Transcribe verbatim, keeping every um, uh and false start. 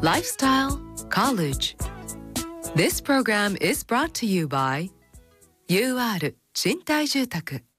Lifestyle College. This program is brought to you by ユーアール 賃貸住宅